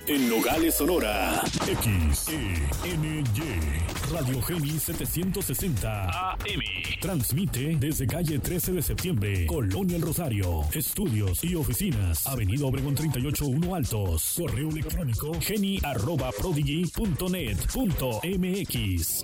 en Nogales, Sonora. XENY, Radio Geni 760 AM. Transmite desde calle 13 de septiembre, Colonia El Rosario. Estudios y oficinas, Avenida Obregón 38-1 Altos. Correo electrónico geni@prodigy.net.mx.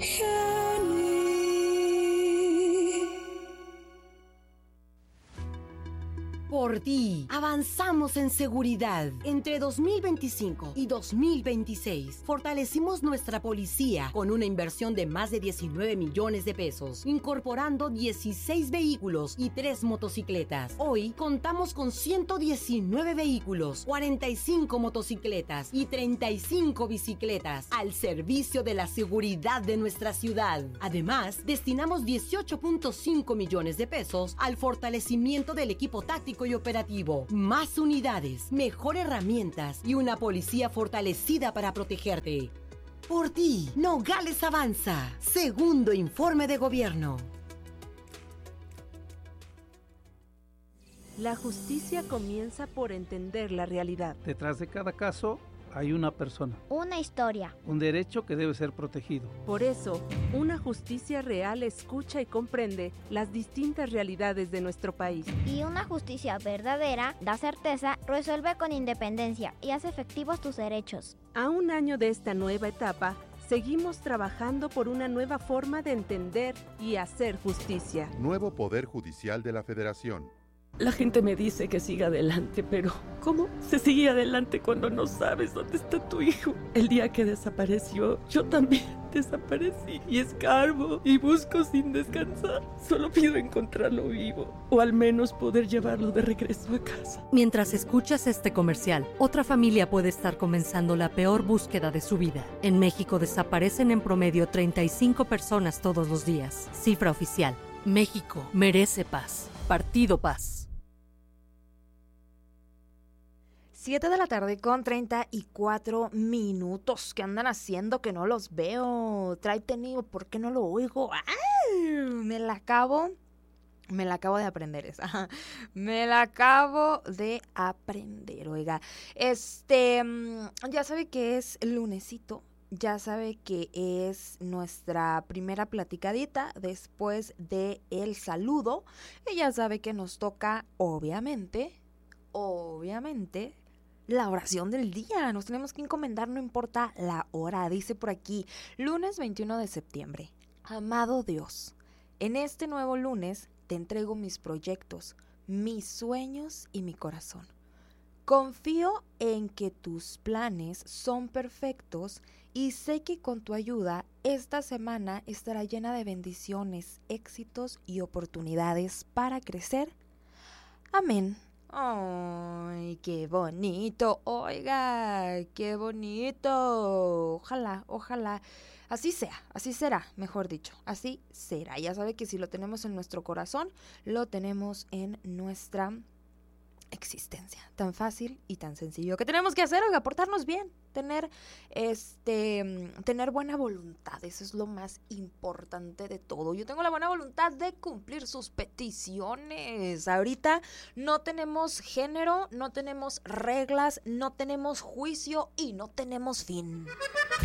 Por ti, avanzamos en seguridad. Entre 2025 y 2026, fortalecimos nuestra policía con una inversión de más de 19 millones de pesos, incorporando 16 vehículos y 3 motocicletas. Hoy contamos con 119 vehículos, 45 motocicletas y 35 bicicletas al servicio de la seguridad de nuestra ciudad. Además, destinamos 18.5 millones de pesos al fortalecimiento del equipo táctico y operativo, más unidades, mejor herramientas y una policía fortalecida para protegerte. Por ti, Nogales avanza. Segundo informe de gobierno. La justicia comienza por entender la realidad. Detrás de cada caso hay una persona, una historia, un derecho que debe ser protegido. Por eso, una justicia real escucha y comprende las distintas realidades de nuestro país. Y una justicia verdadera da certeza, resuelve con independencia y hace efectivos tus derechos. A un año de esta nueva etapa, seguimos trabajando por una nueva forma de entender y hacer justicia. Nuevo Poder Judicial de la Federación. La gente me dice que siga adelante, pero ¿cómo se sigue adelante cuando no sabes dónde está tu hijo? El día que desapareció, yo también desaparecí y escarbo y busco sin descansar. Solo pido encontrarlo vivo o al menos poder llevarlo de regreso a casa. Mientras escuchas este comercial, otra familia puede estar comenzando la peor búsqueda de su vida. En México desaparecen en promedio 35 personas todos los días. Cifra oficial. México merece paz. Partido Paz. 7 de la tarde con 34 minutos. ¿Qué andan haciendo que no los veo? Trae tenido, ¿por qué no lo oigo? ¡Ay! Me la acabo de aprender esa. Me la acabo de aprender, oiga. Ya sabe que es lunesito. Ya sabe que es nuestra primera platicadita después de el saludo. Y ya sabe que nos toca, obviamente, la oración del día. Nos tenemos que encomendar, no importa la hora. Dice por aquí, lunes 21 de septiembre. Amado Dios, en este nuevo lunes te entrego mis proyectos, mis sueños y mi corazón. Confío en que tus planes son perfectos y sé que con tu ayuda esta semana estará llena de bendiciones, éxitos y oportunidades para crecer. Amén. ¡Ay, qué bonito! Oiga, qué bonito. Ojalá. Así sea, así será, mejor dicho, así será. Ya sabe que si lo tenemos en nuestro corazón, lo tenemos en nuestra existencia. Tan fácil y tan sencillo. ¿Qué tenemos que hacer? Oiga, portarnos bien, tener buena voluntad. Eso es lo más importante de todo. Yo tengo la buena voluntad de cumplir sus peticiones. Ahorita no tenemos género, no tenemos reglas, no tenemos juicio y no tenemos fin.